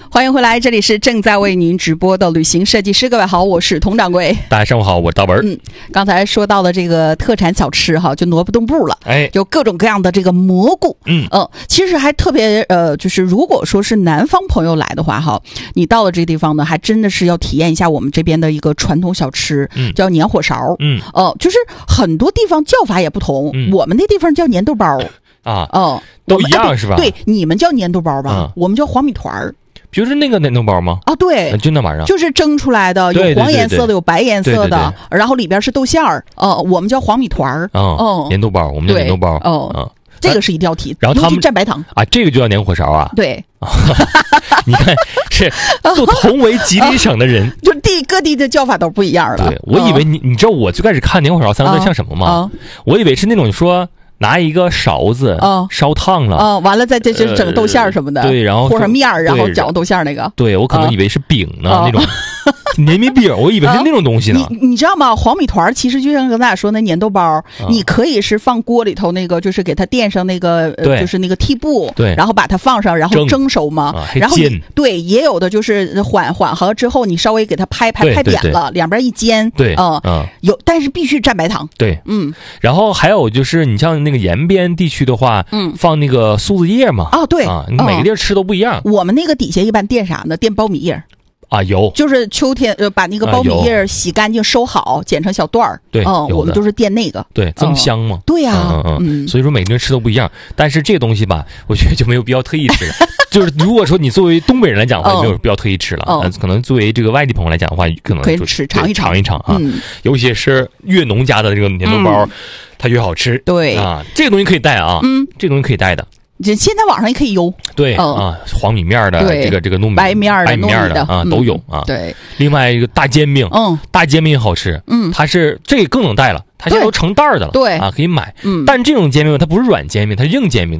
欢迎回来，这里是正在为您直播的旅行设计师。各位好，我是佟掌柜。 大家上午好，我是大文。 刚才说到的这个特产小吃哈，就挪不动步了。就各种各样的这个蘑菇。其实还特别就是如果说是南方朋友来的话哈，你到了这个地方呢，还真的是要体验一下我们这边的一个传统小吃，叫粘火勺。就是很多地方叫法也不同，我们那地方叫粘豆包都一样是吧？ 对，你们叫粘豆包吧，我们叫黄米团儿。 就是那个粘豆包吗？ 对， 就那玩意儿， 就是蒸出来的，有黄颜色的，有白颜色的，然后里边是豆馅儿。我们叫黄米团儿。 粘豆包，我们叫粘豆包。 这个是一定要提。 然后他们蘸白糖啊，这个就叫粘火勺啊。 对， 你看，是都同为吉林省的人， 就各地的叫法都不一样了。 对，我以为你知道我最开始看粘火勺三个字像什么吗？我以为是那种说。拿一个勺子烧烫了完了再这整豆馅儿什么的， 对，然后和上面儿，然后搅豆馅儿那个。 对，我可能以为是饼呢，那种粘米饼，我以为是那种东西呢。 你知道吗？黄米团其实就像刚才说那粘豆包，你可以是放锅里头那个，就是给它垫上那个就是那个屉布， 对， 然后把它放上，然后蒸熟嘛。然后对，也有的就是缓和之后，你稍微给它拍扁了，两边一煎。 对， 有，但是必须蘸白糖。 对，然后还有就是你像那个延边地区的话，放那个苏子叶嘛。 对你每个地儿吃都不一样。 我们那个底下一般垫啥呢？垫苞米叶。 有， 就是秋天把那个苞米叶洗干净收好，剪成小段儿。 对， 我们就是垫那个。 对，增香嘛。 对呀， 所以说每个人吃都不一样，但是这个东西吧，我觉得就没有必要特意吃。就是如果说你作为东北人来讲的话，没有必要特意吃了。可能作为这个外地朋友来讲的话，可能可以尝一尝啊。尤其是越农家的这个粘豆包，它越好吃。 对这个东西可以带啊。这个东西可以带的。 现在网上也可以邮。 对黄米面的这个糯米白面的都有啊。 对， 另外一个大煎饼，大煎饼好吃。它是这个更能带了，它现在都成袋的了。 对可以买。但这种煎饼它不是软煎饼，它是硬煎饼。